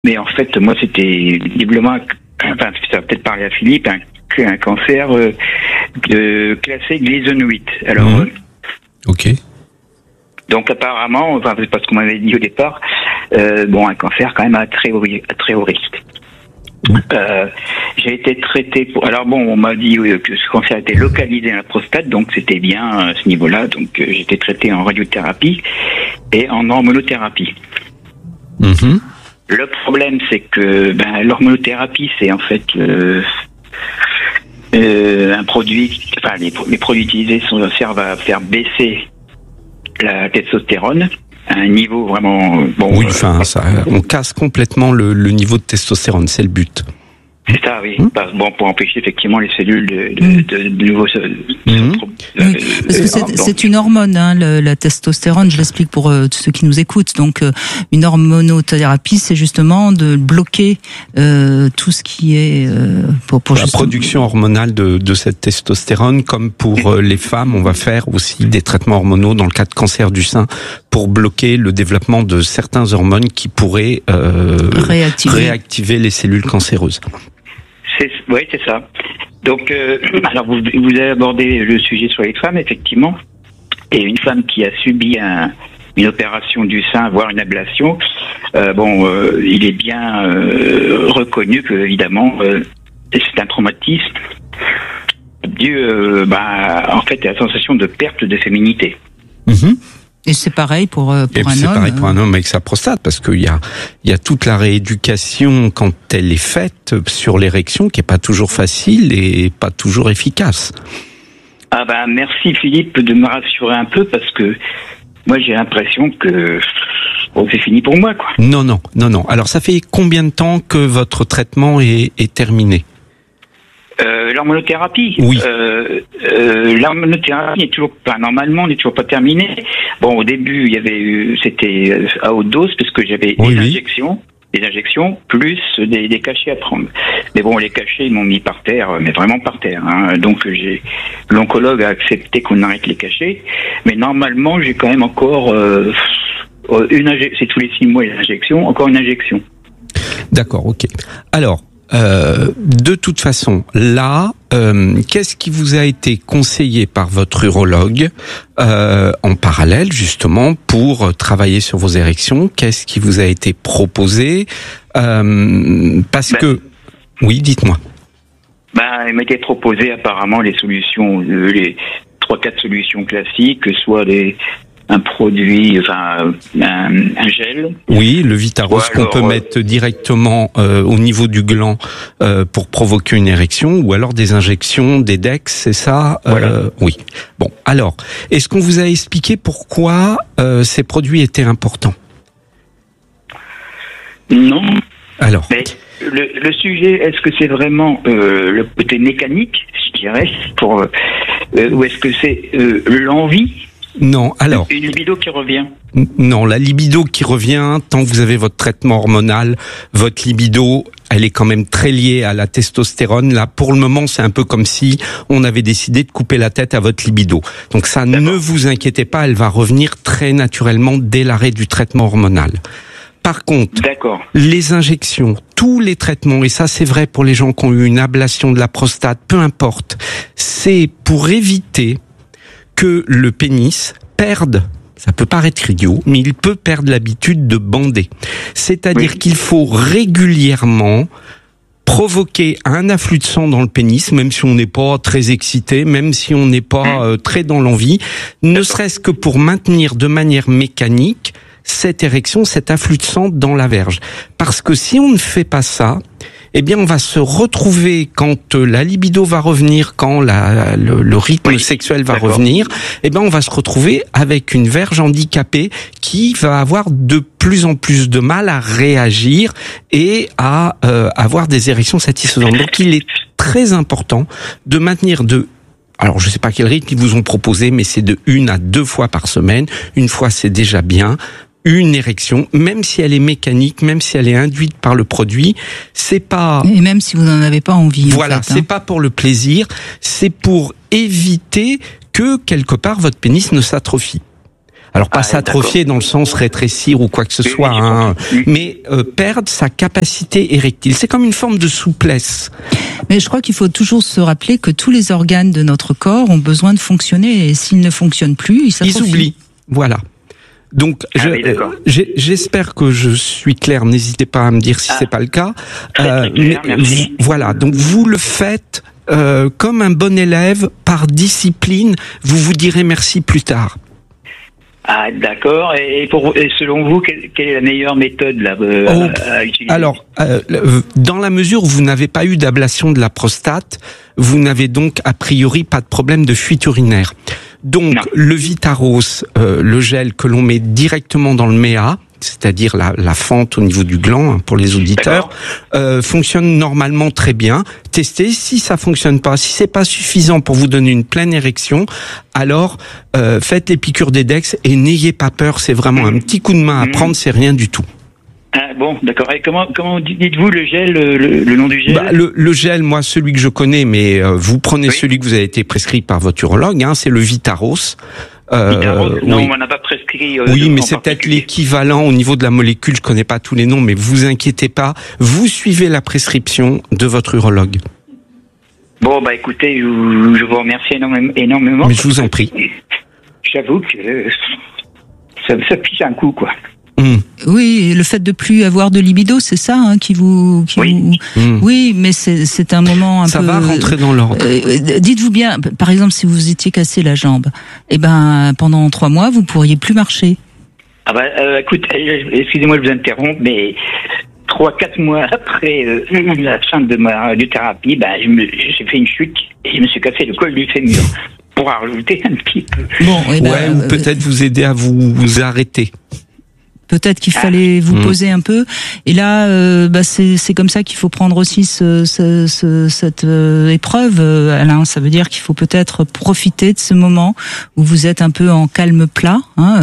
Mais en fait, moi, c'était visiblement, enfin, ça va peut-être parler à Philippe, un cancer classé Gleason 8. Alors, ok. Donc apparemment, enfin, c'est pas ce qu'on m'avait dit au départ, un cancer quand même à très haut risque. J'ai été traité pour. Alors on m'a dit que ce cancer était localisé à la prostate, donc c'était bien à ce niveau-là. Donc j'ai été traité en radiothérapie et en hormonothérapie. Le problème, c'est que l'hormonothérapie, c'est en fait un produit. Enfin, les produits utilisés servent à faire baisser la testostérone à un niveau vraiment on casse complètement le niveau de testostérone, c'est le but. C'est ça, oui. Pour empêcher effectivement les cellules de nouveau. Parce que c'est une hormone, la testostérone. Je l'explique pour ceux qui nous écoutent. Donc, une hormonothérapie, c'est justement de bloquer tout ce qui est pour la production hormonale de cette testostérone. Comme pour les femmes, on va faire aussi des traitements hormonaux dans le cas de cancer du sein pour bloquer le développement de certains hormones qui pourraient réactiver les cellules cancéreuses. Oui, c'est ça. Donc, alors vous avez abordé le sujet sur les femmes, effectivement. Et une femme qui a subi une opération du sein, voire une ablation, il est bien reconnu que, évidemment, c'est un traumatisme dû, en fait, à la sensation de perte de féminité. Et c'est pareil pour un homme. C'est pareil pour un homme avec sa prostate, parce qu'il y a toute la rééducation quand elle est faite sur l'érection qui est pas toujours facile et pas toujours efficace. Merci Philippe de me rassurer un peu, parce que moi j'ai l'impression que c'est fini pour moi, quoi. Non. Alors ça fait combien de temps que votre traitement est terminé? L'hormonothérapie. Oui. L'hormonothérapie n'est toujours pas, normalement, n'est toujours pas terminée. Au début, c'était à haute dose, parce que j'avais des injections, plus des cachets à prendre. Mais les cachets, ils m'ont mis par terre, mais vraiment par terre, Donc, l'oncologue a accepté qu'on arrête les cachets. Mais normalement, j'ai quand même encore, c'est tous les 6 mois l'injection, encore une injection. D'accord, ok. Alors, de toute façon, là, qu'est-ce qui vous a été conseillé par votre urologue en parallèle, justement, pour travailler sur vos érections? Qu'est-ce qui vous a été proposé? Oui, dites-moi. Il m'a été proposé apparemment les solutions, les 3-4 solutions classiques, que ce soit un produit, un gel. Oui, le Vitaros qu'on peut mettre directement au niveau du gland pour provoquer une érection, ou alors des injections, des Dex, c'est ça? Oui. Bon, alors, est-ce qu'on vous a expliqué pourquoi ces produits étaient importants? Non. Alors. Mais le sujet, est-ce que c'est vraiment le côté mécanique, je dirais, ou est-ce que c'est l'envie? Non, alors. Une libido qui revient. Non, la libido qui revient, tant que vous avez votre traitement hormonal, votre libido, elle est quand même très liée à la testostérone. Là, pour le moment, c'est un peu comme si on avait décidé de couper la tête à votre libido. Donc ça, ne vous inquiétez pas, elle va revenir très naturellement dès l'arrêt du traitement hormonal. Par contre, les injections, tous les traitements, et ça c'est vrai pour les gens qui ont eu une ablation de la prostate, peu importe, c'est pour éviter que le pénis perde, ça peut paraître idiot, mais il peut perdre l'habitude de bander. C'est-à-dire qu'il faut régulièrement provoquer un afflux de sang dans le pénis, même si on n'est pas très excité, même si on n'est pas très dans l'envie, ne serait-ce que pour maintenir de manière mécanique cette érection, cet afflux de sang dans la verge. Parce que si on ne fait pas ça, eh bien, on va se retrouver quand la libido va revenir, quand le rythme sexuel va revenir, eh bien, on va se retrouver avec une verge handicapée qui va avoir de plus en plus de mal à réagir et à avoir des érections satisfaisantes. Donc, il est très important de maintenir alors, je sais pas quel rythme ils vous ont proposé, mais c'est de 1 à 2 fois par semaine. Une fois, c'est déjà bien. Une érection, même si elle est mécanique, même si elle est induite par le produit, c'est pas... Et même si vous n'en avez pas envie. Voilà, c'est pas pour le plaisir, c'est pour éviter que, quelque part, votre pénis ne s'atrophie. Alors pas s'atrophier dans le sens rétrécir ou quoi que ce soit, hein, mais perdre sa capacité érectile. C'est comme une forme de souplesse. Mais je crois qu'il faut toujours se rappeler que tous les organes de notre corps ont besoin de fonctionner, et s'ils ne fonctionnent plus, ils s'atrophient. Ils oublient. Voilà. Donc, j'espère que je suis clair. N'hésitez pas à me dire si c'est pas le cas. Voilà. Donc, vous le faites comme un bon élève, par discipline. Vous vous direz merci plus tard. Ah, d'accord. Et selon vous, quelle est la meilleure méthode là, à utiliser? Alors, dans la mesure où vous n'avez pas eu d'ablation de la prostate, vous n'avez donc a priori pas de problème de fuite urinaire. Donc, le Vitaros, le gel que l'on met directement dans le méa, c'est-à-dire la fente au niveau du gland, hein, pour les auditeurs, fonctionne normalement très bien. Testez. Si ça fonctionne pas, si c'est pas suffisant pour vous donner une pleine érection, alors faites les piqûres d'Edex et n'ayez pas peur. C'est vraiment un petit coup de main à prendre, c'est rien du tout. Ah bon, d'accord. Et comment dites-vous le gel, le nom du gel? Le gel, moi, celui que je connais, mais vous prenez celui que vous avez été prescrit par votre urologue, hein, c'est le Vitaros. Non, on m'en a pas prescrit. Oui, mais c'est peut-être l'équivalent au niveau de la molécule. Je connais pas tous les noms, mais vous inquiétez pas. Vous suivez la prescription de votre urologue. Bon, écoutez, je vous remercie énormément. Mais je vous en prie. J'avoue que ça pique un coup, quoi. Oui, le fait de plus avoir de libido, c'est ça, hein, qui vous. Oui, mais c'est un moment un peu. Ça va rentrer dans l'ordre. Dites-vous bien, par exemple, si vous étiez cassé la jambe, pendant 3 mois, vous pourriez plus marcher. Écoute, excusez-moi de vous interrompre, mais 3-4 mois après la fin de ma thérapie, j'ai fait une chute et je me suis cassé le col du fémur. Pour rajouter un petit peu. Bon, ou peut-être vous aider à vous arrêter. Peut-être qu'il fallait vous poser un peu. Et là, c'est comme ça qu'il faut prendre aussi cette épreuve, Alain. Ça veut dire qu'il faut peut-être profiter de ce moment où vous êtes un peu en calme plat,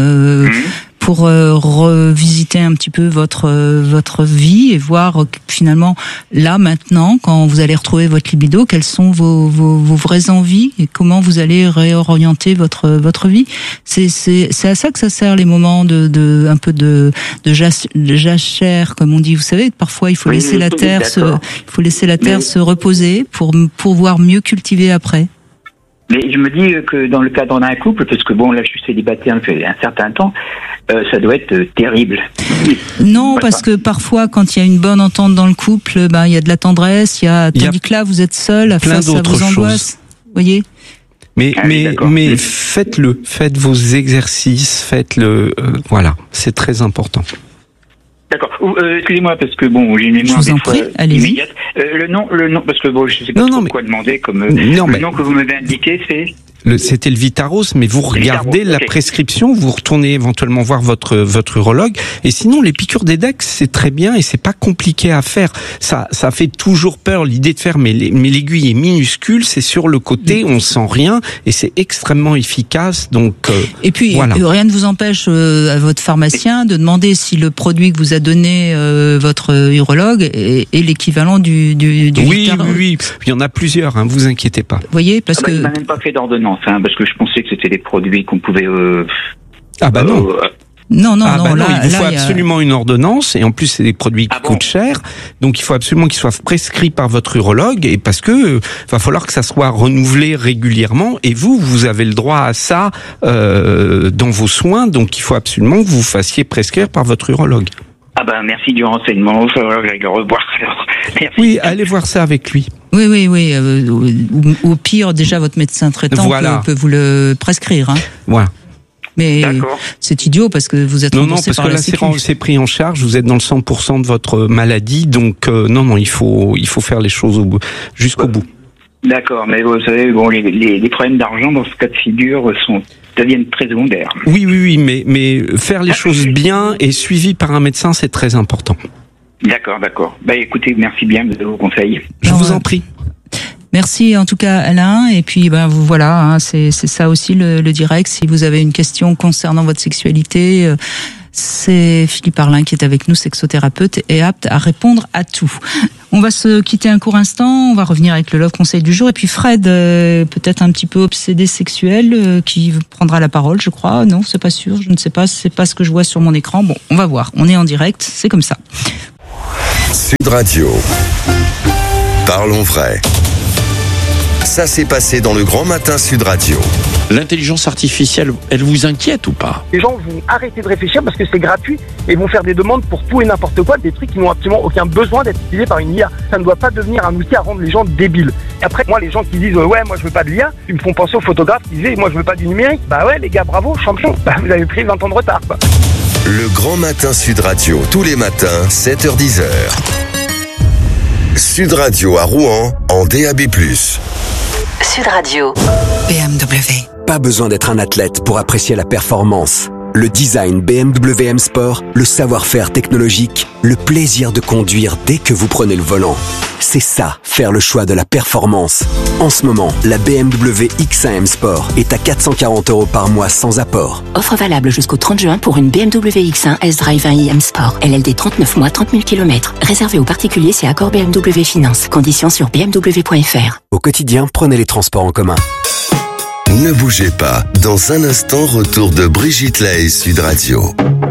pour revisiter un petit peu votre vie et voir finalement là maintenant, quand vous allez retrouver votre libido, quelles sont vos vraies envies et comment vous allez réorienter votre vie. C'est à ça que ça sert, les moments un peu de jachère, comme on dit. Vous savez, parfois il faut laisser la terre se reposer pour pouvoir mieux cultiver après. Mais je me dis que dans le cadre d'un couple, parce que là je suis célibataire depuis un certain temps, ça doit être terrible. Non, parce que parfois quand il y a une bonne entente dans le couple, il y a de la tendresse, tandis que là vous êtes seul face à vos angoisses. Vous voyez ? Mais faites-le, faites vos exercices, faites-le, voilà, c'est très important. D'accord. Excusez-moi parce que j'ai une mémoire immédiate. Le nom, parce que je sais pas quoi demander comme le nom que vous m'avez indiqué, c'est. C'était le Vitaros, mais vous regardez la prescription, vous retournez éventuellement voir votre urologue. Et sinon, les piqûres d'Edex, c'est très bien et c'est pas compliqué à faire. Ça fait toujours peur l'idée de faire, mais l'aiguille est minuscule, c'est sur le côté, on sent rien et c'est extrêmement efficace. Donc et puis rien ne vous empêche à votre pharmacien de demander si le produit que vous a donné votre urologue est l'équivalent du Vitaros. Oui, il y en a plusieurs, hein, vous inquiétez pas. Vous voyez, parce que il m'a même pas fait d'ordonnance. Parce que je pensais que c'était des produits qu'on pouvait. Non. Non, il faut absolument une ordonnance et en plus c'est des produits qui coûtent cher, donc il faut absolument qu'ils soient prescrits par votre urologue et parce que va falloir que ça soit renouvelé régulièrement et vous avez le droit à ça dans vos soins, donc il faut absolument que vous fassiez prescrire par votre urologue. Merci du renseignement. Il va falloir que j'aille le revoir. Merci. Oui, allez voir ça avec lui. Oui. Au pire, déjà, votre médecin traitant peut vous le prescrire. Voilà. Mais c'est idiot parce que vous êtes remboursé par la Sécu. Non, parce que là, c'est pris en charge. Vous êtes dans le 100% de votre maladie. Donc, il faut faire les choses jusqu'au bout. D'accord, mais vous savez, les problèmes d'argent dans ce cas de figure deviennent très secondaires. Oui, mais faire les choses bien et suivi par un médecin, c'est très important. D'accord. Écoutez, merci bien de vos conseils. Je vous en prie. Merci en tout cas Alain, et puis c'est ça aussi le direct. Si vous avez une question concernant votre sexualité, C'est Philippe Arlin qui est avec nous, sexothérapeute et apte à répondre à tout. On va se quitter un court instant, on va revenir avec le Love Conseil du jour. Et puis Fred, peut-être un petit peu obsédé sexuel, qui prendra la parole, je crois. Non, c'est pas sûr, je ne sais pas, c'est pas ce que je vois sur mon écran. Bon, on va voir, on est en direct, c'est comme ça. Sud Radio. Parlons vrai. Ça s'est passé dans le Grand Matin Sud Radio. L'intelligence artificielle, elle vous inquiète ou pas? Les gens vont arrêter de réfléchir parce que c'est gratuit et vont faire des demandes pour tout et n'importe quoi, des trucs qui n'ont absolument aucun besoin d'être utilisés par une IA. Ça ne doit pas devenir un outil à rendre les gens débiles. Et après, moi, les gens qui disent ouais, moi je veux pas de l'IA, ils me font penser aux photographes qui disaient moi je veux pas du numérique. Bah ouais, les gars, bravo, champion. Bah, vous avez pris 20 ans de retard, quoi. Le Grand Matin Sud Radio, tous les matins, 7h-10h. Sud Radio à Rouen, en DAB+. Sud Radio. BMW. Pas besoin d'être un athlète pour apprécier la performance. Le design BMW M Sport, le savoir-faire technologique, le plaisir de conduire dès que vous prenez le volant. C'est ça, faire le choix de la performance. En ce moment, la BMW X1 M Sport est à 440 € par mois sans apport. Offre valable jusqu'au 30 juin pour une BMW X1 S-Drive 1i M Sport. LLD 39 mois, 30 000 km. Réservé aux particuliers, c'est accord BMW Finance. Conditions sur bmw.fr. Au quotidien, prenez les transports en commun. Ne bougez pas. Dans un instant, retour de Brigitte Lahaie, Sud Radio.